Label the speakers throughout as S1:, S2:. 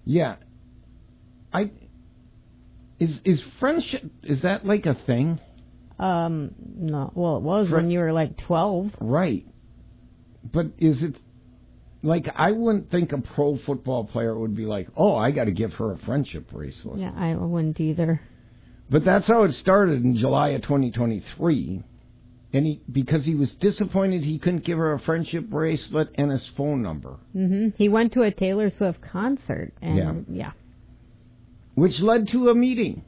S1: Yeah. Is friendship, is that like a thing?
S2: No. Well, it was when you were like 12.
S1: Right. But is it, like, I wouldn't think a pro football player would be like, oh, I got to give her a friendship bracelet.
S2: Yeah, I wouldn't either.
S1: But that's how it started in July of 2023. And because he was disappointed he couldn't give her a friendship bracelet and his phone number.
S2: Mm-hmm. He went to a Taylor Swift concert. And yeah.
S1: Which led to a meeting.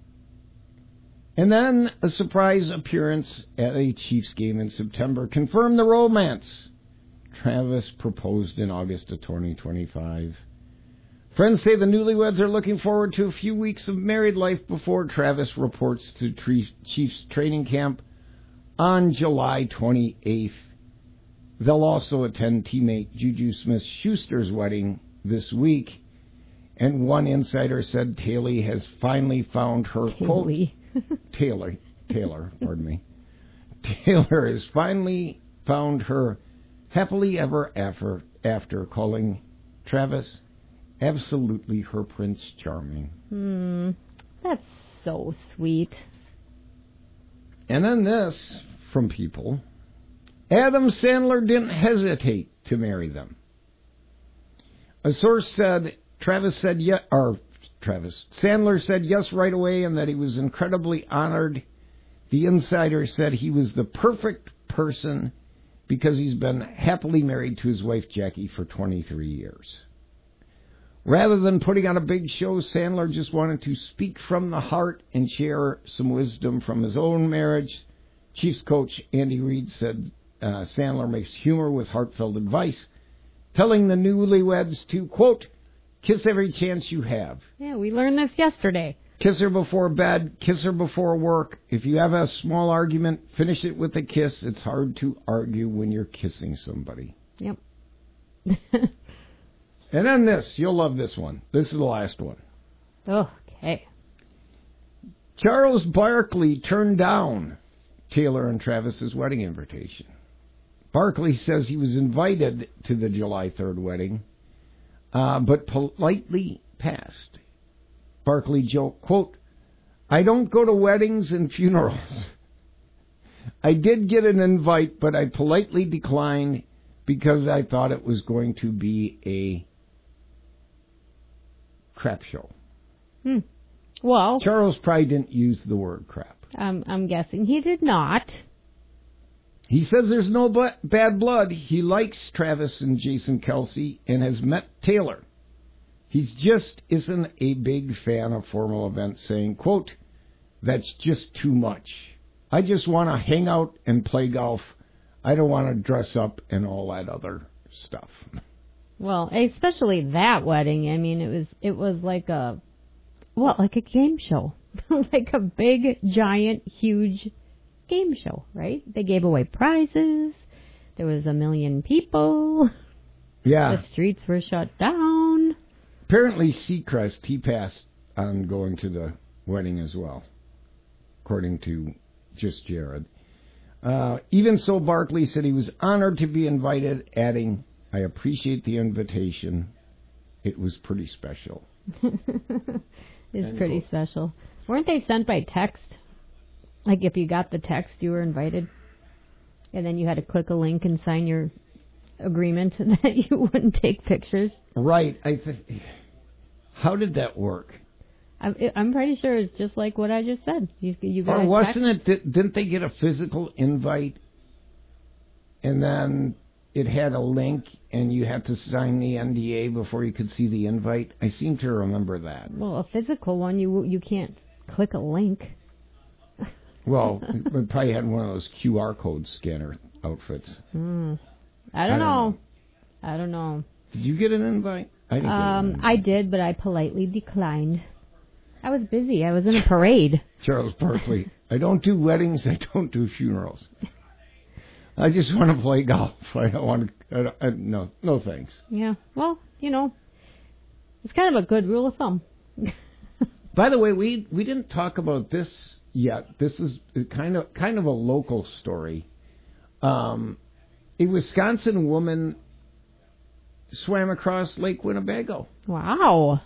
S1: And then a surprise appearance at a Chiefs game in September confirmed the romance. Travis proposed in August of 2025. Friends say the newlyweds are looking forward to a few weeks of married life before Travis reports to Chiefs training camp on July 28th. They'll also attend teammate Juju Smith-Schuster's wedding this week. And one insider said Taylor has finally found her, quote, Taylor, pardon me. Taylor has finally found her happily ever after, calling Travis absolutely her Prince Charming.
S2: That's so sweet.
S1: And then this from people. Adam Sandler didn't hesitate to marry them. A source said Sandler said yes right away and that he was incredibly honored. The insider said he was the perfect person because he's been happily married to his wife Jackie for 23 years. Rather than putting on a big show, Sandler just wanted to speak from the heart and share some wisdom from his own marriage. Chiefs coach Andy Reid said Sandler makes humor with heartfelt advice, telling the newlyweds to, quote, kiss every chance you have.
S2: Yeah, we learned this yesterday.
S1: Kiss her before bed, kiss her before work. If you have a small argument, finish it with a kiss. It's hard to argue when you're kissing somebody.
S2: Yep.
S1: And then this, you'll love this one. This is the last one.
S2: Okay.
S1: Charles Barkley turned down Taylor and Travis's wedding invitation. Barkley says he was invited to the July 3rd wedding, but politely passed. Barkley joked, quote, I don't go to weddings and funerals. I did get an invite, but I politely declined because I thought it was going to be a crap show.
S2: Well,
S1: Charles probably didn't use the word crap.
S2: I'm guessing he did not.
S1: He says there's no bad blood. He likes Travis and Jason Kelce and has met Taylor. He just isn't a big fan of formal events, saying, quote, that's just too much. I just want to hang out and play golf. I don't want to dress up and all that other stuff.
S2: Well, especially that wedding. I mean, it was like a game show. Like a big, giant, huge game show, right? They gave away prizes. There was 1 million people.
S1: Yeah.
S2: The streets were shut down.
S1: Apparently, Seacrest, he passed on going to the wedding as well, according to Just Jared. Even so, Barkley said he was honored to be invited, adding, I appreciate the invitation. It was pretty special.
S2: It's pretty special. Weren't they sent by text? Like if you got the text, you were invited? And then you had to click a link and sign your agreement that you wouldn't take pictures?
S1: Right. How did that work?
S2: I'm pretty sure it's just like what I just said. You got
S1: or wasn't text? It? Didn't they get a physical invite, and then it had a link, and you had to sign the NDA before you could see the invite? I seem to remember that.
S2: Well, a physical one, you can't click a link.
S1: Well, it probably had one of those QR code scanner outfits.
S2: I don't know. I don't know.
S1: Did you get an invite? I didn't get an invite.
S2: I did, but I politely declined. I was busy. I was in a parade.
S1: Charles Barkley. I don't do weddings. I don't do funerals. I just want to play golf. I don't want to. No thanks.
S2: Yeah. Well, it's kind of a good rule of thumb.
S1: By the way, we didn't talk about this yet. This is kind of a local story. A Wisconsin woman swam across Lake Winnebago.
S2: Wow.